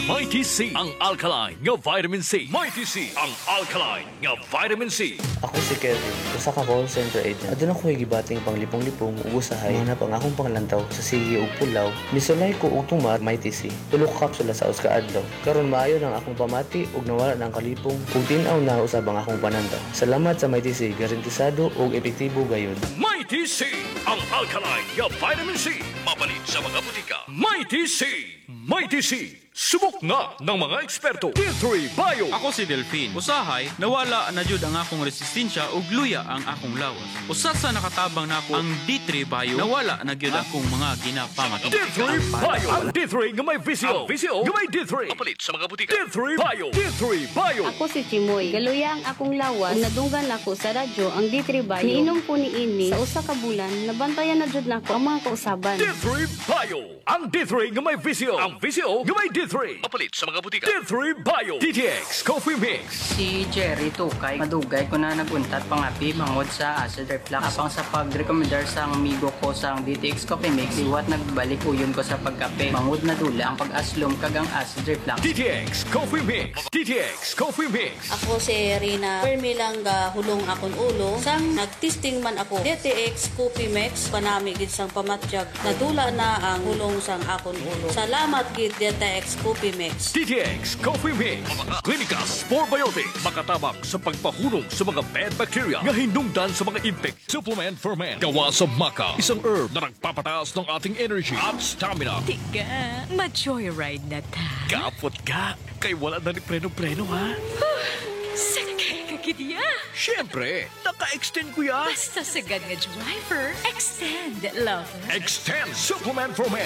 Mighty C, ang alkaline nga vitamin C. Mighty C, ang alkaline nga vitamin C. Ako si Kevin, usa ka call center agent. Adun ako gibating panglipong-lipong ug usahay na pang akong panglantaw sa sige ug pulaw. Misulay ko og tumar Mighty C. Tulo ka kapsula sa usa ka adlaw. Karon maayo nang akong pamati ug nawala nang kalipong ug tin-aw na usab ang akong panantaw. Salamat sa Mighty C, garantisado ug epektibo gayud. Mighty C, ang alkaline nga vitamin C. Mapalit sa mga butika. Mighty C, Mighty C. Subok na ng mga eksperto. D3 Bio. Ako si Delphine. Usahay, nawala na jud ang akong resistensya ug luya ang akong lawas. Usa sa nakatabang nako ang D3 Bio, nawala na gyud akong mga ginapamato. D3 Bio. Ang D3 nga may VCO. VCO nga may D3. Mapalit sa mga butika. D3 Bio. D3 Bio. Ako si Chimoy. Galuya ang akong lawas. Nadunggan ako sa radyo ang D3 Bio. Niinom ko ni ini sa usa ka bulan. Nabantayan na jud nako ang mga kausaban. D3 Bio. Ang D3 nga may VCO. Ang VCO nga may D3. Mapalit sa mga butika. D3 Bio. DTX Coffee Mix. Si Jerry Tukay, madugay ko na naguntat pangapi mangod sa acid reflux. Apang sa pag-recommendar sa amigo ko sa DTX Coffee Mix, iwat nagbalik uyon ko sa pagkape. Mangod na dula ang pag-aslom kagang acid reflux. DTX Coffee Mix. DTX Coffee Mix. Ako si Rina, permi lang hulong akong ulo. Sang nagtesting man ako, DTX Coffee Mix, panami gid sang pamatyag. Nadula na ang hulong sang akong ulo. Salamat gid DTX Coffee Mix. DTX Coffee Mix. Clinicas for Biotics. Makatabang sa pagpahulong sa mga bad bacteria nga hinungdan sa mga infect. Supplement for men. Gawa sa maca. Isang herb na nagpapataas ng ating energy at stamina. Tika, ma-joyride na ta. Kapot ka. Kay wala na ni preno-preno ha. Sakay ka kitiya. Siyempre, naka-extend ko ya. Basta sagad nga driver, extend, lover. Extend Supplement for men.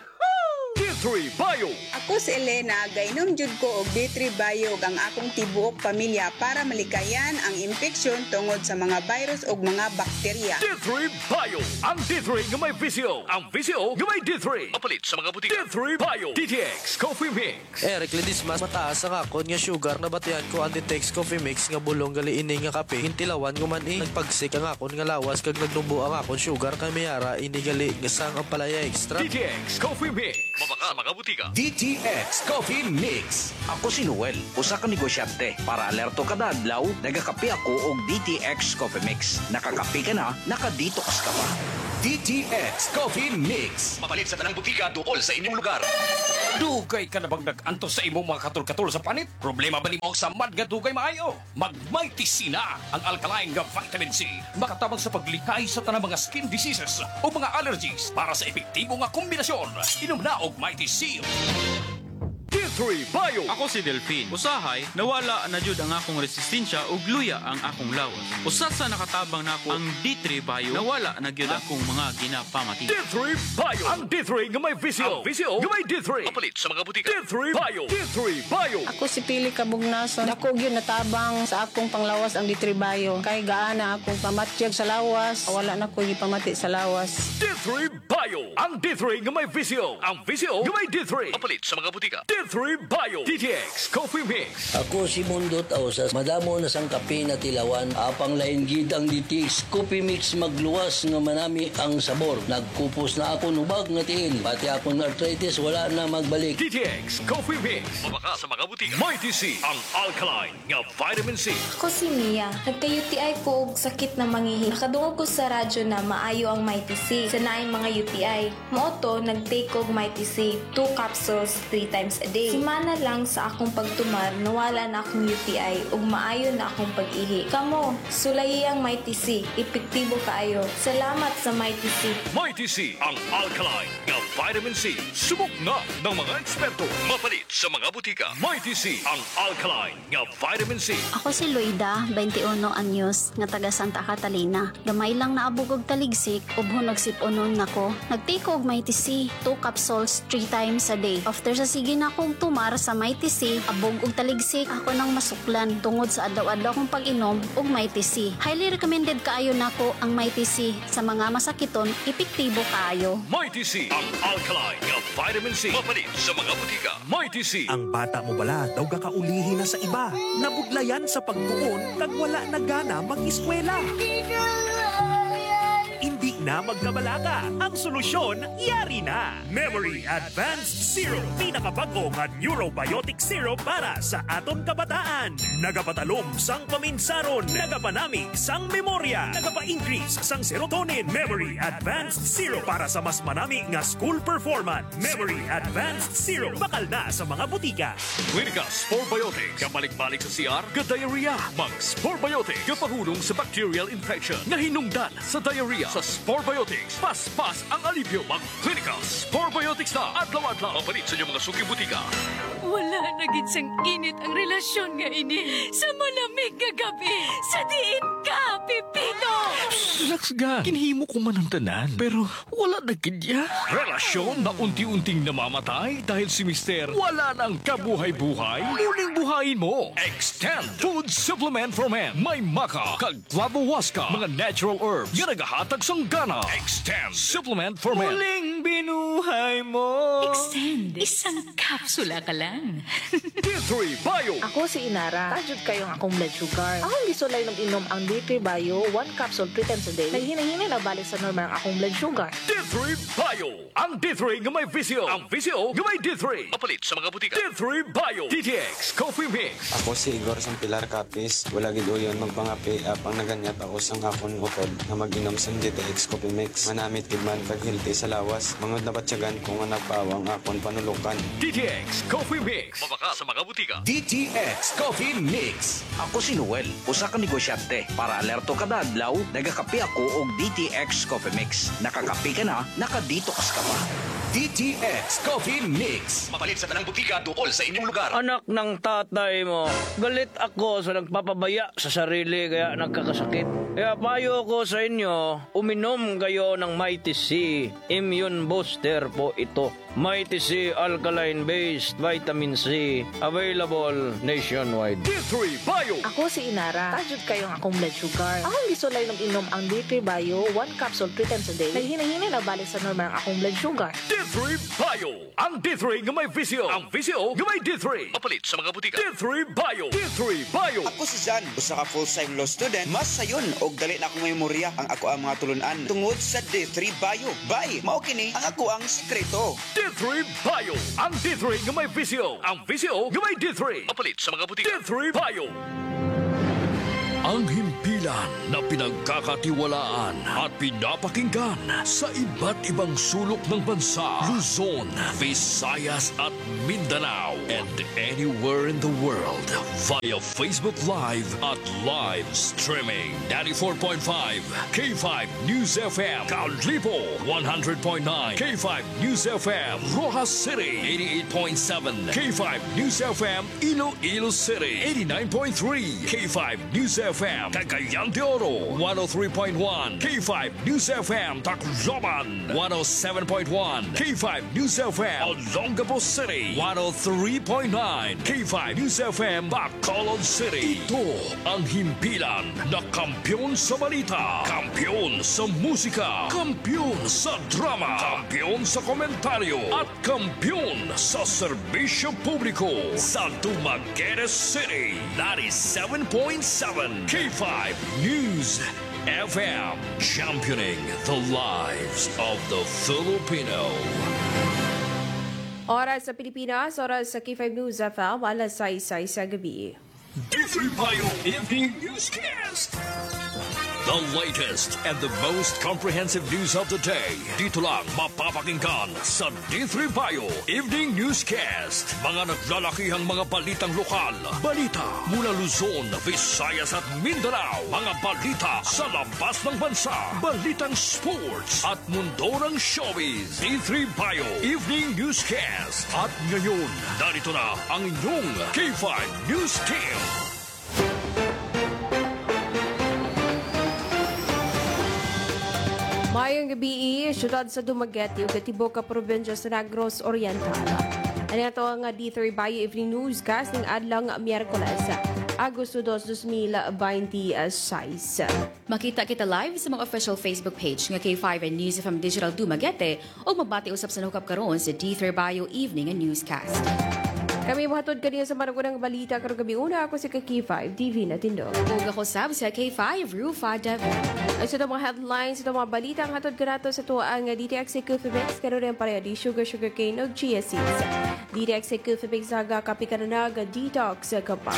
D3 Bio. Ako si Elena, gainom jud ko og D3 Bio ang akong tibuok pamilya para malikayan ang infeksyon tungod sa mga virus ug mga bakterya. D3 Bio. Ang D3 nga may VCO. Ang VCO nga may D3. Mapalit sa mga butika. D3 Bio. DTX Coffee Mix. Eric Ledismas, mataas ang akon nga sugar na batian ko ang DTX Coffee Mix nga bulong gali ini nga kape. Hintilawan gumani nagpagsik ang akon nga lawas kag nagdumbo ang akon sugar kay mayara ini gali nga sang ang palaya extra. DTX Coffee Mix. Mabaka mga butika. DTX Coffee Mix. Ako si Noel, usa ka negosyante. Para alerto kada adlaw, nagakape ako og DTX Coffee Mix. Nakakape ka na, nakadetox ka pa. DTX Coffee Mix. Mapalit sa tanang butika duol sa inyong lugar. Dugay ka na bang nag-antos sa imong mga katul-katul sa panit? Problema ba nimo sa mad nga dugay maayo? Mag-Mighty C na ang alkaline nga vitamin C. Makatabang sa paglikay sa tanang mga skin diseases o mga allergies para sa epektibo nga kombinasyon. Inom na og Mighty C. D3 Bio. Ako si Delphine. Usahay, nawala na jud ang akong resistensya ug luya ang akong lawas. Usa sa nakatabang nako ang D3 Bio, nawala na gyud akong mga ginapamati. D3 Bio. Ang D3 nga may VCO. Ang VCO nga may D3. Mapalit sa mga butika. D3 Bio. D3 Bio. Ako si Pili Kabugnason. Dako gyud natabang sa akong panglawas ang D3 Bio. Kay gaana akong pamatyag sa lawas, wala na ko gipamati sa lawas. D3 Bio. Ang D3 nga may VCO. Ang VCO nga may D3. Mapalit sa mga butika. D3 Bio. DTX Coffee Mix. Ako si Mundot Ausas. Madamo na sang kape na tilawan. Apang lain gid ang DTX Coffee Mix magluwas nga manami ang sabor. Nagkupos na ako nubag nga tiil. Pati akong arthritis wala na magbalik. DTX Coffee Mix. Mabaka sa mga butika. Mighty C. Ang alkaline nga vitamin C. Ako si Mia. Nagka-UTI ko og sakit na mangihi. Nakadungog ko sa radyo na maayo ang Mighty C. Sa naing mga UTI. Mooto, nag-take og Mighty C. 2 capsules 3 times a day. Simana lang sa akong pagtumar, nawala na akong UTI ug maayo na akong pag-ihi. Kamo, sulayi ang Mighty C. Epektibo kaayo. Salamat sa Mighty C. Mighty C. Ang alkaline nga vitamin C. Subok na ng mga eksperto. Mapalit sa mga butika. Mighty C. Ang alkaline nga vitamin C. Ako si Luida, 21 anyos, nga taga Santa Catalina. Gamay lang naabog og taligsik, ubhon nagsip-unon nako. Nagtake og Mighty C, 2 capsules 3 times a day. After sa sige na akong tumar sa Mighty C, abog og taligsik ako nang masuklan tungod sa adlaw-adlaw kong pag-inom og Mighty C. Highly recommended kaayo nako ang Mighty C sa mga masakiton, epektibo kaayo. Mighty C. Ang alkaline nga vitamin C. Mapalit sa mga butika. Mighty C. Ang bata mo bala daw gakaulihin na sa iba. Nabudlayan sa pagtuon kag wala na gana mag-eskwela. Hindi na magkabalaga. Ang solusyon, yari na. Memory at Advanced Syrup, pinakabago nga neurobiotic syrup para sa aton kabataan. Nagapatalom sang paminsaron, nagapanamig sang memorya, nagapa-increase sang serotonin. Memory Advanced Syrup para sa mas manami nga school performance. Memory Advanced Syrup, bakal na sa mga butika. Clinica Sporbiotic, kabalik-balik sa CR, ka-diarrhea. Mag-Sporbiotic, kapahulong sa bacterial infection na hinungdan sa diarrhea. Sa Sporbiotics, pas-pas ang alipyo. Mag-Clinica Sporbiotics na adlaw-adlaw. Mapalit sa inyong mga suking butika. Wala na gid sang init ang relasyon nga ini sa malamig nga gabi. Sa diin ka, Pipino! Relax ga, kinhimo ko man ang tanan, pero wala na kidya. Relasyon na unti-unting namamatay dahil si Mister wala nang kabuhay-buhay. Muling buhayin mo. Extend Food Supplement for Men. May maka, kag flavowaska, mga natural herbs, nga nagahatag sang gana. Extend Supplement for Men. Muling binuhay mo. Extend. Isang kapsula ka lang. D3 Bio. Ako si Inara. Tajud kayong akong blood sugar. Akong gisulay ng inom ang D3 Bio, 1 capsule 3 times a day. Naghinahinay na balik sa normal ang akong blood sugar. D3 Bio. Ang D3 nga may visio. Ang visio nga may D3. Mapalit sa mga butika. D3 Bio. DTX Coffee Mix. Ako si Igor sang Pilar Capis. Wala gid uyon magpangapi apang naganyat ako sang akon utod na mag-inom sang DTX Coffee Mix. Manamit gid man kag healthy sa lawas. Mangod na batyagan kung nga nagpawang akon panulukan. DTX Coffee Mix. Mabaka sa mga butika. DTX Coffee Mix. Ako si Noel, usa ka negosyante. Para alerto kada adlaw, nagakape ako og DTX Coffee Mix. Nakakape ka na, nakadetox ka pa. DTX Coffee Mix. Mapalit sa tanang butika tukol sa inyong lugar. Anak ng tatay mo, galit ako sa nagpapabaya sa sarili kaya nagkakasakit. Kaya payo ko sa inyo, uminom kayo ng Mighty C. Immune Booster po ito. Mighty C Alkaline-based Vitamin C. Available nationwide. D3 Bio. Ako si Inara. Tajud kayong akong blood sugar. Akong gisulay ng inom ang D3 Bio, 1 capsule 3 times a day. Naghinahinay na balik sa normal ang akong blood sugar. D3 Bio. Ang D3 nga may visio. Ang visio nga may D3. Mapalit sa mga butika. D3 Bio. D3 Bio. Ako si Jan, usa ka full-time law student. Mas sayon og dali na akong memorya ang ako ang mga tulunan tungod sa D3 Bio. Bye, mao kini ang ako ang sekreto. D3 Bio. Ang D3 nga may visio. Ang visio nga may D3. Mapalit sa mga butika. D3 Bio. Ang himpilan na pinagkakatiwalaan at pinapakinggan sa iba't ibang sulok ng bansa, Luzon, Visayas at Mindanao, and anywhere in the world via Facebook Live at live streaming. 94.5 K5 News FM, Kalipo 100.9 K5 News FM, Rojas City 88.7 K5 News FM, Iloilo City 89.3 K5 News FM, Cagayan de Oro 103.1 K5 News FM, Tacloban 107.1 K5 News FM, Olongapo City 103.9 K5 News FM, Bacolod City. Ito ang himpilan na kampyon sa balita, kampyon sa musika, kampyon sa drama, kampyon sa komentaryo, at kampyon sa serbisyo publiko sa Dumaguete City 97.7 K5 News FM, championing the lives of the Filipino. Oras sa Pilipinas, oras sa K5 News FM, alas 6 sa gabi. D3 Bio Evening Newscast. The latest and the most comprehensive news of the day. Dito lang mapapakinggan sa D3 Bio Evening Newscast. Mga naglalakihang mga balitang lokal. Balita mula Luzon, Visayas at Mindanao. Mga balita sa labas ng bansa. Balitang sports at mundo ng showbiz. D3 Bio Evening Newscast. At ngayon, narito na ang inyong K5 News Team. Mayong gabi, syudad sa Dumaguete, ug Tiboca Provincia sa Negros Oriental. Ano ito ang D3 Bio Evening Newscast ng adlang Miyerkules, Agosto 2, 2026. Makita kita live sa mga official Facebook page ng K5 and News FM Digital Dumaguete o mabati usap sa nukap karon sa D3 Bio Evening and Newscast. Kami mahatod kanina sa maragunang balita karong gabi una. Ako si K5 TV na Tindog. Ug ako sab sa K5 Rufa Devin. Ay sa itong mga headlines, sa itong mga balita ang hatod kanato sa tuwaang DTX Ecofibix, karoon rin pareha di sugar cane o chia seeds. DTX Ecofibix haga kapikananag detox kapag.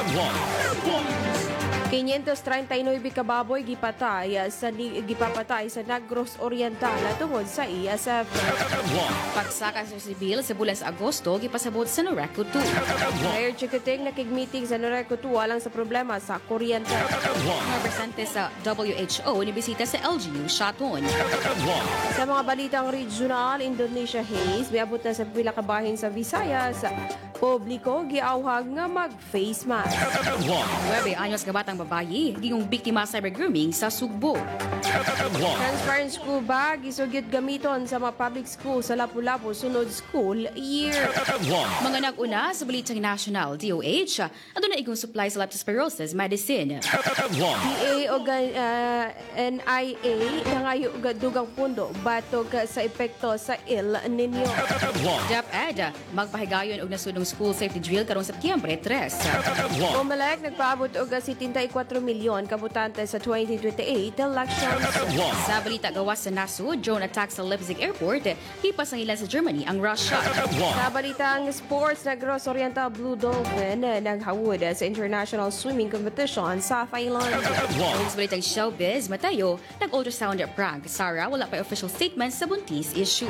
539 kababoy gipapatay sa Negros Oriental tungod sa ESF. Pagsaka sa sibil sa bulan sa Agosto, gipasabot sa Noreco 2. Mayor Chikiting nakig-meeting sa Noreco 2 alang sa problema sa kuryente. Mga presente sa WHO nibisita sa LGU Shaton. Sa mga balitang regional, Indonesia haze, miabot na sa pila ka bahin sa Visayas. Publiko giawhag nga mag-face mask. 9 anyos nga batang babayi, gingong biktima sa cyber-grooming sa Sugbo. Transparent school bag, isugid gamiton sa mga public school sa Lapu-Lapu sunod school year. Mga nag-una sa Balitang National, DOH, ando na igong supply sa leptospirosis medicine. DA o NIA nangayo dugang pundo batog sa epekto sa El Nino. DepEd, magpahigayon og nasudong school safety drill karong Setyembre 3. Comelec nagpaabot og 74 milyon kabutante sa 2028 elections. Sa balita gawas sa nasud, drone attack sa Leipzig Airport, hipasangilan sa Germany ang Russia. Sa balitang sports, Negros Oriental Blue Dolphin naghawod sa international swimming competition sa Thailand. Sa balitang showbiz, Matayo, nag-ultrasound prank. Sarah, wala pa official statement sa buntis issue.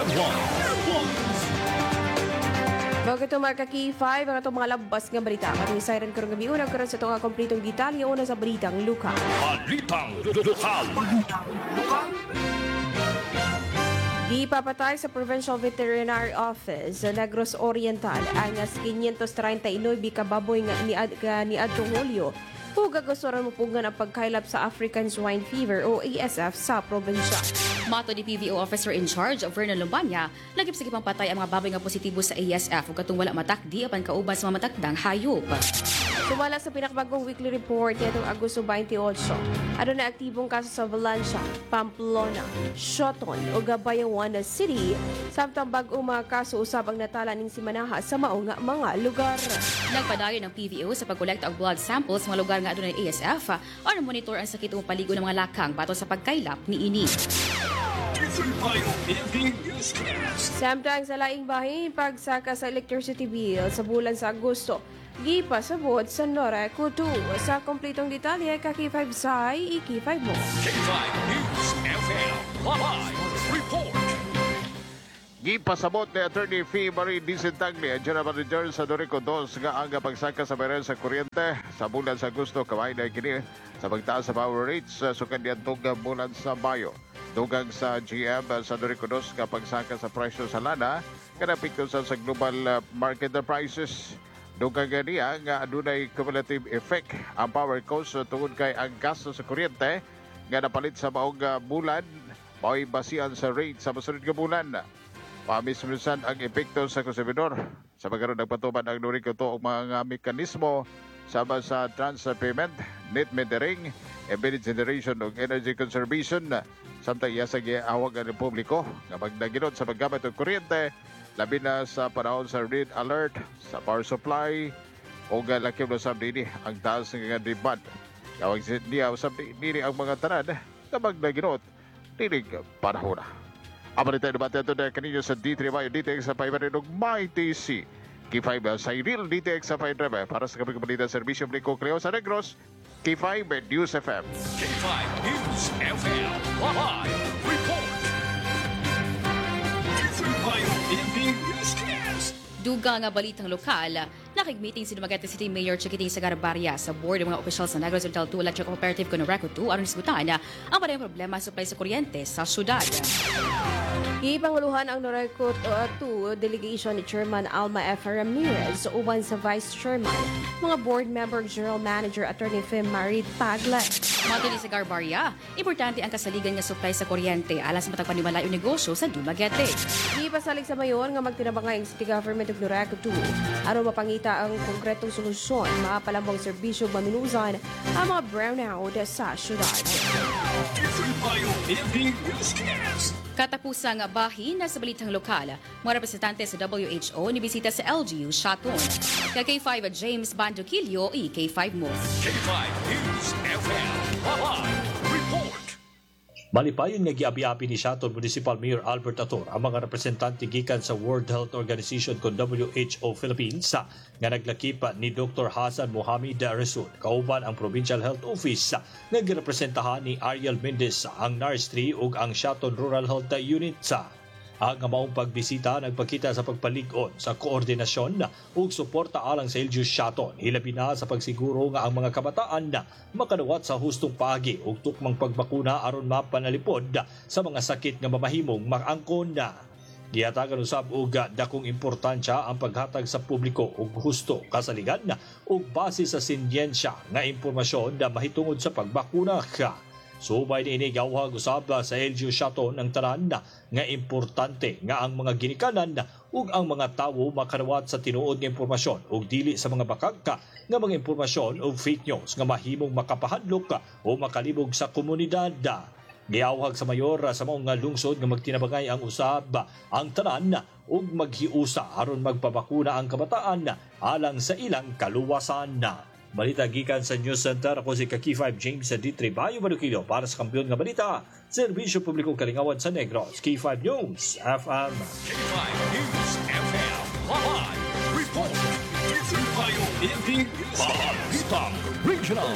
Bago ito mga ka-K5, ang itong mga labas nga balita. Maraming siren karong gabi unang karoon sa itong kompletong detalye una sa balitang lokal. Balitang lokal. Ipapatay sa Provincial Veterinary Office sa Negros Oriental ang 539 kababoy nga ni adtong Hulyo. Gagusturan mo pungan ang pagkailap sa African Swine Fever o ASF sa probinsya. Mato ni PVO Officer in Charge of Vernon Lombanya, lagip sa kipang patay ang mga baboy nga positibo sa ASF o katong wala matakdi apan kauban sa mga matakdang hayop. Sumala sa pinakabagong weekly report nitong Agosto 28, ano na aktibong kaso sa Valencia, Pamplona, Shoton o Gabayawan City, samtang bagong mga kaso usab ang natala ning simanaha sa maong mga lugar. Nagpadayon ng PVO sa pagkolekta og blood samples sa mga lugar nga adunay ASF o monitor ang sakit o paligo ng mga lakang bato sa pagkailap ni ini. Samtang sa laing bahin, pagsaka sa electricity bill sa bulan sa Agosto, gipasabot sa Noreco 2. Sa kompletong detalye, ka-K5 Sai, K5 mo. K5 News FM Live Report. Gipasabot ni Attorney Fee Marie Dicentagli ang General Manager sa Noreco 2 nga ang pagsaka sa bayran sa kuryente sa bulan sa Agosto kamay na kini sa pagtaas sa power rates sa sukad nitong bulan sa Mayo. Dugang sa GM sa Noreco 2 nga pagsaka sa presyo sa lana kanapikto sa global market prices. Dugang ganiya nga adunay cumulative effect ang power cost tungod kay ang gasto sa kuryente nga napalit sa maong bulan mao'y basihan sa rate sa masunod nga bulan. Pamismisan ang epekto sa konsumidor. Sa pagkaroon nagpatuman ang Noreco 2 ang mga mekanismo sama sa transfer payment, net metering, embedded generation o energy conservation. Samtang iyasag iawag ang publiko nga magnaginot sa paggamit ng kuryente labi na sa panahon sa red alert, sa power supply o lakim na sabdini ang taas ng demand. Kawag niya sabdini ang mga tanan na magnaginot dinig panahon na. Abalita na natin ito na kanina sa D3 Bayo DTX sa 500 ng MyTC. K5 sa Real DTX sa 500 para sa kapag balita servisyo Bliko Cleo sa Negros. K5 News FM. K5 News FM Live Report. D3 Bayo Newscast. Duga nga balitang lokal, nakig-meeting si Dumaguete City Mayor Chikiting Sagabarya sa board ng mga opisyal sa Negros Oriental 2 Electric Cooperative con Noreco 2 aron isgutan ang parehong problema sa supply sa kuryente sa syudad. Ipanguluhan ang Noreco 2 delegation ni Chairman Alma F. Ramirez uban sa Vice Chairman, mga board member, General Manager, Attorney Fem Marie Tagle. Matuli sa Garbarya, importante ang kasaligan nga supply sa kuryente alas sa matag panimalay o negosyo sa Dumaguete. Ipasalig sa mayon nga magtinabangay ang City Government of Noreco 2 aron mapangita ang konkretong solusyon, mapalambong serbisyo maminusan ang mga brownout sa syudad. Katapusang bahin na sa balitang lokal, mga representante sa WHO nibisita sa LGU Shaton. K5 James Bandoquillo, K5 mo. K5 News FM Live Report. Malipayon nga giapi-api ni Shaton Municipal Mayor Albert Ator ang mga representante gikan sa World Health Organization kon WHO Philippines nga naglakip ni Dr. Hasan Mohamed Resul kauban ang Provincial Health Office nga girepresentahan ni Ariel Mendez ang NARS 3 ug ang Shaton Rural Health Unit Ang maong pagbisita nagpakita sa pagpalig-on sa koordinasyon ug suporta alang sa LGU Shaton, hilabi na sa pagsiguro nga ang mga kabataan makadawat sa hustong paagi ug tukmang pagbakuna aron mapanalipod sa mga sakit nga mamahimong makangkon Gihatagan usab og dakong importansya ang paghatag sa publiko og husto kasaligan ug base sa sinyensya nga impormasyon na mahitungod sa pagbakuna Subay ni inigawhag usab sa LGU Shaton ang tanan nga importante nga ang mga ginikanan ug ang mga tawo makadawat sa tinuod nga impormasyon ug dili sa mga bakagka nga mga impormasyon ug fake news nga mahimong makapahadlok o makalibog sa komunidad. Giawhag sa mayor sa mga lungsod nga magtinabangay ang usab ang tanan ug maghiusa aron magpabakuna ang kabataan alang sa ilang kaluwasan. Balita gikan sa News Center, ako si Kaki5 James D3 Bayo Marukilo para sa kampiyon nga balita, Serbisyo Publikong Kalingawan sa Negros, K5 News FM. K5 News FM, live report. D3 Bayo Balitang Regional.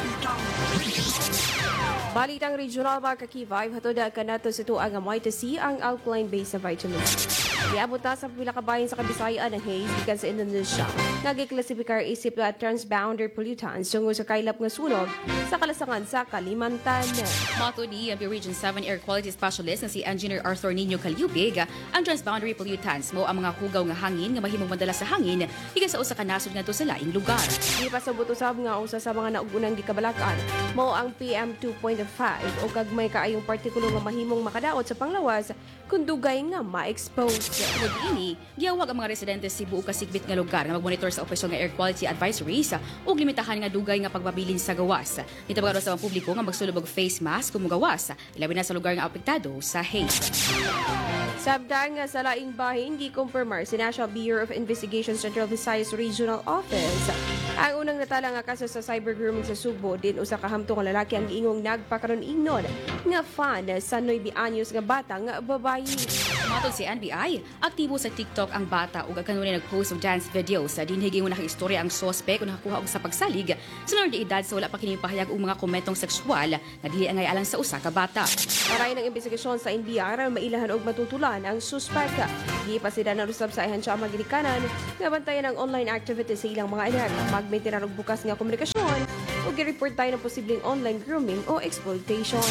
Balitang regional mga Kaki5, hatod ka nato sa tuang Amoy C ang alkaline base sa vitamin C. Iabot na sa pila kabayan sa Kabisayaan ng haze gikan sa Indonesia. Nagiklasifikar isip na transboundary pollutants tungod sa kailap nga sunog sa kalasangan sa Kalimantan. Mato ni MP Region 7 Air Quality Specialist na si Engineer Arthur Nino Calyubig, ang transboundary pollutants mo ang mga hugaw nga hangin nga mahimong madala sa hangin gikan sa usa ka nasod ngadto sa laing lugar. Ipasabot usab nga usa sa mga naugunang gikabalakan mao ang PM 2.5 o kagmay kaayong partikulo nga mahimong makadaot sa panglawas kung dugay nga ma-expose. Tungod ini, giyawag ang mga residente sa Cebu ka sigbit nga lugar nga magmonitor sa opisyal nga air quality advisories ug limitahan nga dugay nga pagbabilin sa gawas. Nitabagan sa mga publiko nga magsulod og face mask kung mugawas, ilabi na sa lugar nga apektado sa haze. Sabdang nga sa laing bahin gikumpirmar si National Bureau of Investigation Central Visayas Regional Office ang unang natala nga kaso sa cyber grooming sa Subo din usa ka hamtong nga lalaki ang giingong nagpakaron ingnon nga fan sa 9 anyos nga bata nga babayi. Matod si NBI, aktibo sa TikTok ang bata ug kanunay nag-post og dance videos sa dinhigi nga nakaistorya ang sospek o nakakuha og sa pagsalig sa menor de edad sa wala pa kini pahayag og mga komentong sexual nga dili angay alang sa usa ka bata. Maray ng investigasyon sa NBI aron mailahan og matutulan ang suspek. Gipasida na usab sa ihan siya magirikanan nga bantayan ang online activities sa ilang mga anak. Magmaintain og bukas nga komunikasyon ug gi-report tayo ng posibleng online grooming o exploitation.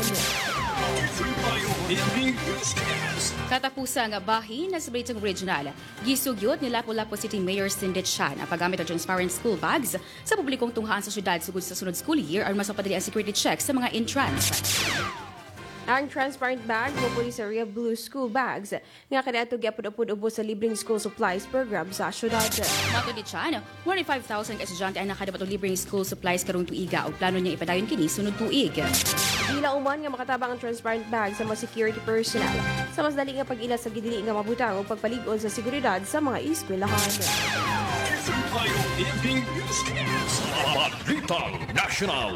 Katapusan nga bahin na sa Balitang Regional, gisugyot ni Lapu-Lapu City Mayor Cindy Chan ang paggamit ng transparent school bags sa publikong tunghaan sa syudad sugod sa sunod school year aron mas mapadali ang security checks sa mga entrance. Ang transparent bag mo po sa Ria Blue School Bags nga kadato gyapod-upod ubos sa libreng school supplies program sa syudad. Matod ni Chan, 45,000 ka estudyante ang nakadapat og libreng school supplies karong tuiga ug plano niya ipadayon kini sunod tuig. Dila uman nga makatabang ang transparent bag sa mga security personnel sa mas dali nga pag-ila sa gidili nga mabutang o pagpalig-on sa seguridad sa mga eskwelahan. Balitang National.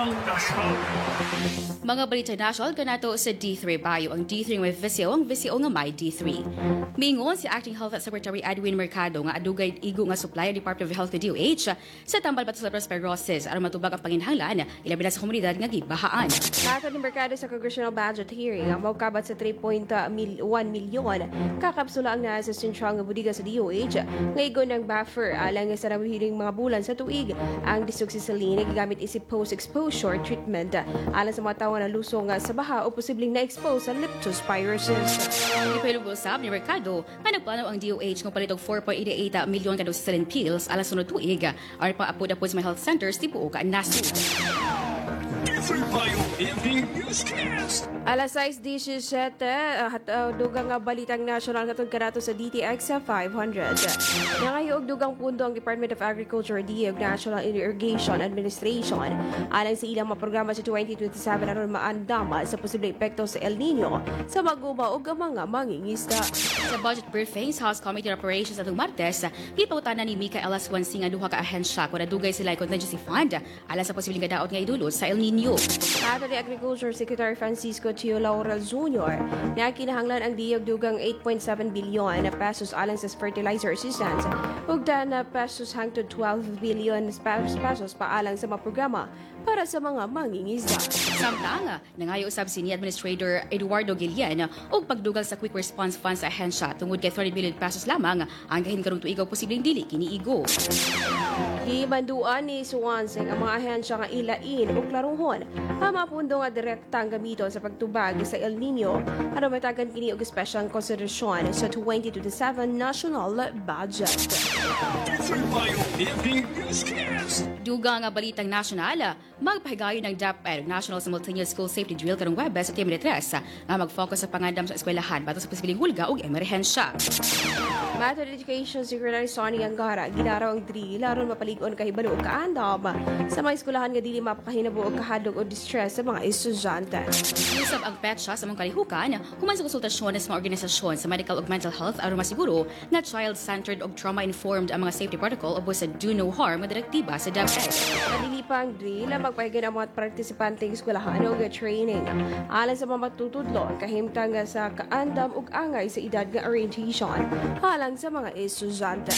Mga Balitang National kanato sa D3 Bayo. Ang D3 may ang visyo nga may D3. Mingon si Acting Health Secretary Edwin Mercado nga adugay igo nga supply ang Department of Health ng DOH sa tambal bato sa leptospirosis aron matubag ang panginhanglan ilabi na sa komunidad nga gibahaan. Kato ni Mercado sa Congressional Budget Hearing ang maukabat sa 3.1 milyon kakapsula ang nasa sentrang nga budiga sa DOH nga igo ng buffer alang sa nabihiling mga bulan sa tuig. Ang desoxycyline gigamit isip post-exposure treatment alang sa mga tao na lusong sa baha o posibleng na-expose sa leptospirosis. Ipilugusab ni Mercado nga nagplano ang DOH kung palitog 4.88 milyon ka dosis pills alang sunod tuig aron pang-apod-apod sa mga health centers tibuo ka nasud. Alas 6:17 dugang balitang national katong kanato sa DTX 500. Nangayog dugang pundo ang Department of Agriculture DIAG National Irrigation Administration alang sa ilang mga programa sa 2027 aron maandama sa posibleng epekto sa El Nino sa maguma ug mga mangingisda. Sa budget briefing sa House Committee on Operations atong Martes, gipawtanan ni Mika Elas Wansing nga duha ka ahensya kung nadugay sila contingency fund alang sa posibleng kadaot nga idulot sa El Nino. kiniigo. Ato ni Agriculture Secretary Francisco Tio Laurel Jr. na kinahanglan ang diyog dugang 8.7 bilyon na pesos alang sa fertilizer assistance ug na pesos hangtod 12 bilyon pesos paalang sa mga programa para sa mga mangingisda. Samtang, nangayo usab si Administrator Eduardo Gillian og pagdugal sa Quick Response Fund sa ahensya tungod kay 30 billion pesos lamang ang gahin karong tuigaw posibleng dili kiniigo. Gibanduan ni Suwanseng ang mga ahensya nga ilain o klaruhon ang mapundo nga direktang gamiton sa pagtubag sa El Nino ano matagan kini og special consideration sa 2027 national budget. Duga nga balitang nasyonal, magpahigayon ng DepEd National Simultaneous School Safety Drill karong Webes at Timbre 3 nga mag-focus sa pangandam sa eskwelahan bato sa posibleng hulga ug emerhensya. Matter Education Secretary Sonny Angara ginaraw ang drill aron mapaligon kahibalo og kaandam sa mga eskwelahan nga dili mapakahinabo og kahadlok o distress sa mga estudyante. Usab ang petsa sa mga kalihukan human sa konsultasyon sa mga organisasyon sa medical ug mental health aron masiguro na child-centered ug trauma-informed ang mga safety protocol ubos sa do no harm nga direktiba sa DepEd. Kadili pa ang drill magpahigan ang mga partisipanteng eskwelahan og training alang sa mga matutudlon kahimtang sa kaandam ug angay sa edad nga orientation alang sa mga estudyante.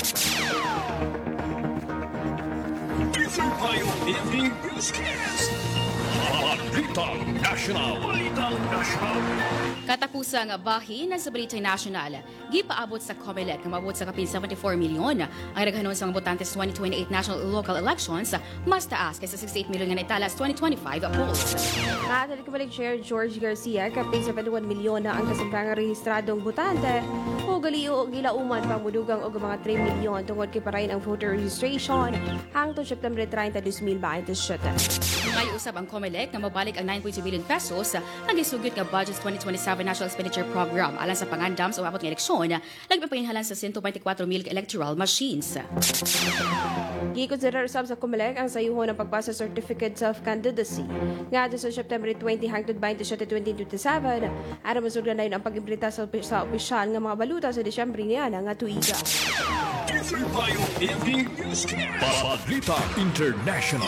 Balitang National. Katapusang bahin sa Balitang National, gipaabot sa COMELEC nga maabot sa kapin 74 milyon ang naghanon sa mga botantes 2028 national local elections, mas taas kaysa 68 milyon nga naitalas 2025 polls. Natalik kabalik Chair George Garcia, kapin 71 milyon na ang kasamtang rehistradong botante o gilauman pang mudugang og mga 3 milyon tungod kay parayin ang voter registration hangtod September 30, 2027. May usab ang COMELEC na mabalik ang 9.2 billion pesos ang gisugit nga budget 2027 National Expenditure Program alang sa pangandam sa uabot nga eleksyon, nagpapahinhalan sa 124,000 electoral machines. Gikonsider usab sa COMELEC ang sayuhon ng pagbasa Certificates of Candidacy nga sa September 20 hangtod 27, 2027 aron masugnayan ang pag-imprenta sa opisyal nga mga baluta sa Disyembre niya nga tuiga. Balitang International.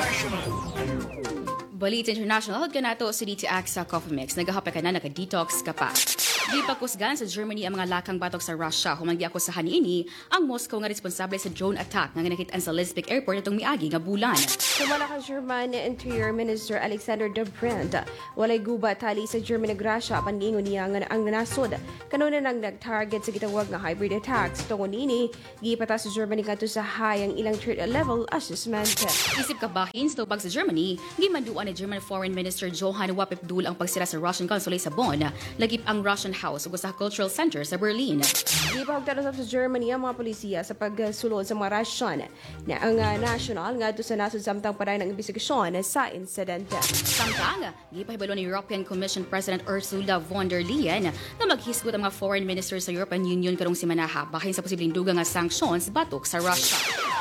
Balita International, ganato si DTX sa Coffee Mix. Nagahapay ka na, naka-detox ka pa. Di pagkusgan sa Germany ang mga lakang batok sa Russia. Humanggi ako sa haniini ang Moscow nga responsable sa drone attack nga nakitaan sa Lizbek Airport itong miagi nga bulan. Sumala ka German Interior Minister Alexander Dobrindt. Walay guba tali sa Germany ug Russia paningon niya nga ang nasod. Kanuna nang nag-target sa gitawag nga hybrid attacks. Tungon nini, gipata sa Germany kadto sa high ang ilang threat level assessment. Isip kabahin sa tubag sa Germany, gimanduan ni German Foreign Minister Johann Wappel ang pagsira sa Russian consulate sa Bonn, lagip ang Russian House ug sa Cultural Center sa Berlin. Gipahugtan sa Germany ang mga polisiya sa pagsulod sa mga Russian na ang national ngadto sa nasod samtang padayon ng investigasyon sa insidente. Samtang, gipahibalo ni European Commission President Ursula von der Leyen na maghisgot ang mga foreign ministers sa European Union karong simanaha bahin sa posibleng dugang nga sanctions batok sa Russia.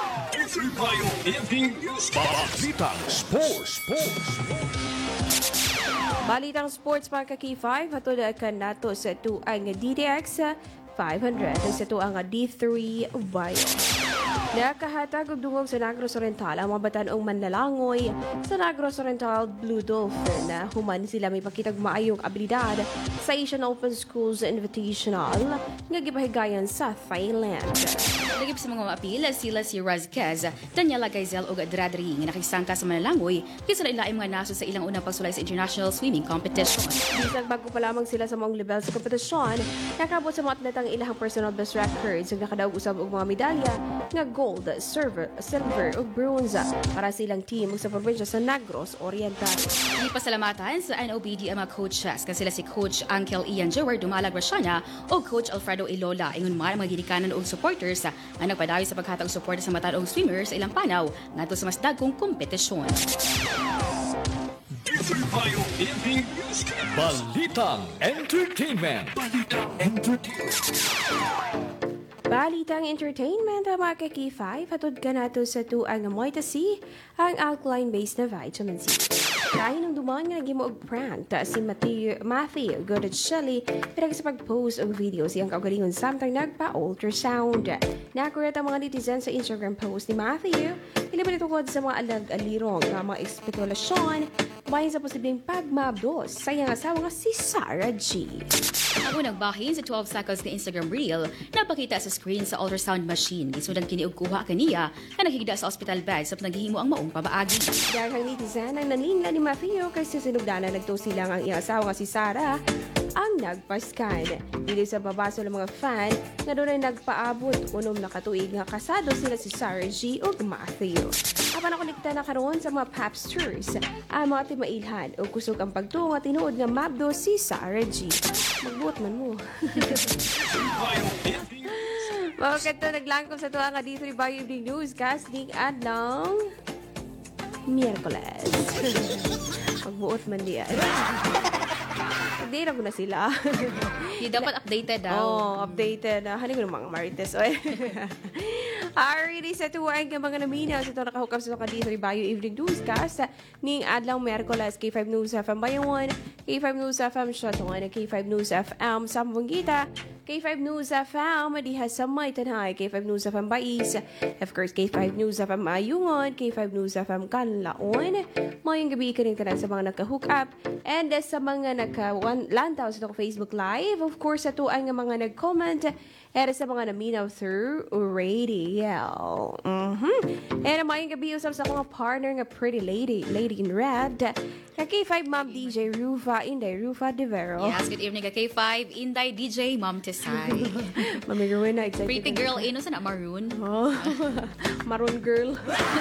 Balitang Sports. Balitang sports mga ka-K5 hatod ka nato sa tuang DTX 500 sa tuang D3 Bio. Nakahatag og dungog sa Negros Oriental ang mga batan-ong Manlalangoy sa Negros Oriental Blue Dolphin na human sila may pakitag maayong abilidad sa Asian Open Schools Invitational nga gipahigayon sa Thailand. Lagip sa mga maapil, sila si Razquez, Daniela Gaizel o Dradri nga nakisangka sa Manlalangoy kaysa na ilaim mga naso sa ilang unang pagsulay sa international swimming competition. Bisag bago pa lamang sila sa mga level sa kompetisyon, nakabot sa mga atletang ilahang personal best records ug nakadaog usab og mga medalya nga gold, silver ug bronze para sa ilang team sa probinsya sa Negros Oriental. Ipasalamatan sa NOBD ang mga coaches kan sila si Coach Angel Ian Jower Dumalag Rashana o Coach Alfredo Ilola ingon man ang mga ginikanan og supporters ang nagpadayon sa paghatag suporta sa matanong swimmers sa ilang panaw ngadto sa mas dagkong kompetisyon. Balitang Entertainment. Balitang Entertainment ang mga ka-K5 hatod ka nato sa tuang Moita C ang alkaline-based na vitamin C. Dahil nang dumaan nga naging mo og prank si Matthew Godecelli pinag sa pag-post og video siyang kaugalingon samtang nagpa-ultrasound. Nakurat ang mga netizens sa Instagram post ni Matthew. Iliban itungkod sa mga alag-alirong na mga espekulasyon bahin sa posibleng pagmabdos sa iyang asawa nga si Sarah G. Ang unang bahin sa 12 seconds na Instagram reel napakita sa screen sa ultrasound machine. Gisundan kini og kuha kaniya na naghigda sa hospital bed sa naghihimo ang maong pabaagi. Daghang netizen ang naningla ni Matthew kay sa sinugdanan nagto silang ang iyang asawa nga si Sarah ang nagpaskan. Dili sa babaso ng mga fan nga doon ay nagpaabot unom na katuig nga kasado sila si Sarah G ug Matthew. Apan nakonekta na karon sa mga papsters ang mga timailhan o kusog ang pagtuo nga tinuod nga mabdo si Sarah G. Magbuot man mo. Bakit ito naglangkong sa tuwa nga D3 Bayo Evening Newscast ning adlaw Miyerkules. Magbuot man diyan. Update na ko na sila. Di dapat updated daw. Oh, updated. Hanin ko ng mga marites. Alrighty, sa tuwag ng mga naminaw sa ito nakahukap sa D3 Bayo Evening Newscast ning adlaw Miyerkules K5 News FM Bayon 1, K5 News FM Shoton, K5 News FM Sambungita, K5 News FM diha sa May Tanay, K5 News FM Bais, of course K5 News FM Ayungon, K5 News FM Kanlaon. Mayong gabi ka rin tanan sa mga nakahook up and sa mga naka-lantaw sa Facebook Live. Of course, sa tuang mga nag-comment era sa mga naminaw through radio. And mayong gabi usap sa mga partner nga Pretty Lady in Red, K5 Ma'am DJ Rufa, Inday Rufa De Vero. Yes, good evening ka K5, Inday DJ Ma'am Tesay. Mami Rowena, excited. Pretty girl, ino sa na maroon. Oh, maroon girl.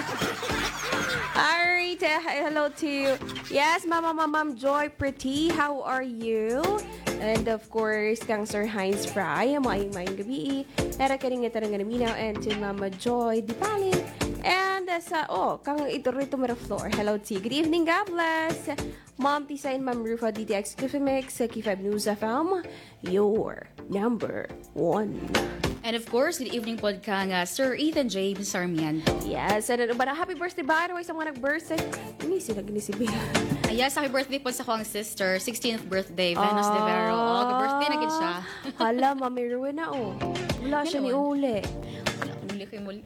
Alright, hello to you. Yes, Ma'am Joy Pretty, how are you? And of course, kang Sir Heinz Fry, maayong gabi. Era kaning nga tarang naminaw and to Mama Joy Dipalin. And kang ito rito floor. Hello to you. Good evening, God bless. Mom Tisa and Ma'am Rufa DTX Kifimix, K5 News FM, your number 1. And of course, good evening po ka nga Sir Ethan James Sarmiento. Yes, and happy birthday ba? Ano sa mga nag-birthday? Hindi sila ginisibin. Yes, happy birthday po sa akong sister. 16th birthday, Venus De Vero. Oh, birthday na gid siya. Hala, Mami Rowena, wala siya ni Ule. Uli ko yung muli.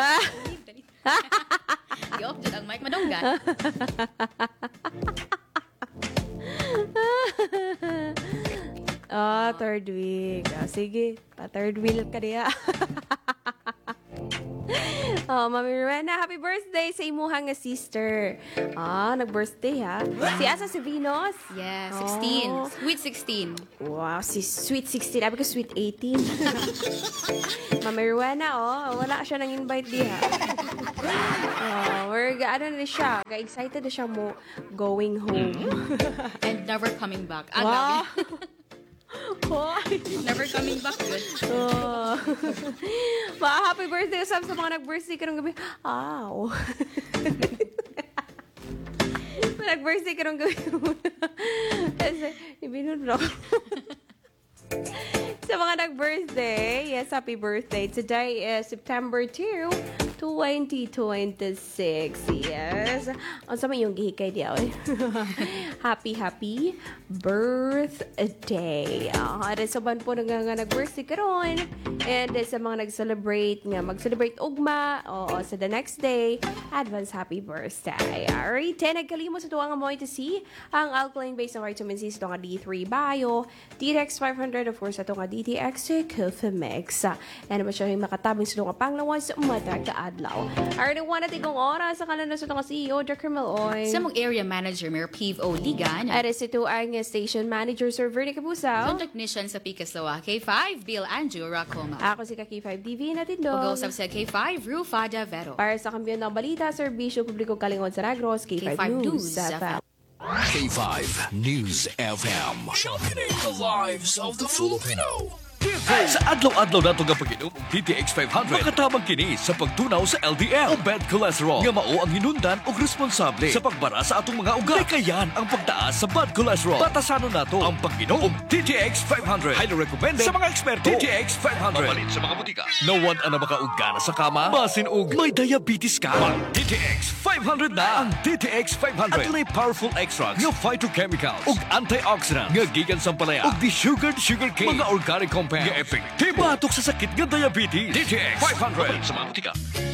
Di-off dyan ang mic. Madonggan. Third week. Sige, third wheel ka diya. Mami Rowena, happy birthday sa imuhang nga sister. Nag-birthday ha. Si Asa si Venus? Yeah, 16. Sweet 16. Wow, si Sweet 16. Sabi ko Sweet 18. Mami Rowena, wala siya nang invite diha. Na siya. Excited na siya mo going home. And never coming back. Wow. Never coming back good. Happy birthday sa mga nag-birthday ka nung gabi. Nag-birthday ka nung gabi. Kasi, ibinun ako. Sa mga nag-birthday, yes, happy birthday. Today is September 2, 2026. Yes. Ang sama yung gihikay diya. Happy birthday. Sa ban po nga nag-birthday karon. And sa mga nag-celebrate nga mag-celebrate ugma sa the next day, advance happy birthday. Alright, nagkalimo sa tuwang mo to see ang alkaline based ng vitamin C sa nga D3 Bio, DTX 500 of course sa nga DTX Kifimix. And ba siya makatabing sa nga panglawas matag ka adlaw. Alright, one at igong oras sa kanan na sa nga CEO Dr. Meloy. Sa mong area manager Mayor Piv O Ligan. At ito ang station manager Sir Vernie Cabusaw. Sa technician sa Picaslawa K5 Bill Andrew Racoma. Ako si K5 DV na tindog. Pag-usap sa K5 Rufa De Vero. Para sa kampiyon ng balita, Serbisyo Publiko Kalingon sa Negros, K5 News FM. K5 News FM. Championing the lives of the Filipino. Sa adlaw-adlaw nato nga pag-inom og DTX 500, makatabang kini sa pagtunaw sa LDL o bad cholesterol nga mao ang hinundan og responsable sa pagbara sa atong mga ugat. Kayan ang pagtaas sa bad cholesterol. Batasanon nato ang pag-inom og DTX 500. Highly recommended sa mga eksperto. DTX 500. Mabalit sa mga butika. No one ang makaugana sa kama, basin og may diabetes ka. DTX 500 na ang DTX 500. At may powerful extracts nga phytochemicals ug antioxidants nga gikan sa palaya ug desugared sugarcane, mga organic compounds nga effective batok sa sakit nga diabetes. DTX 500 sa mga butika.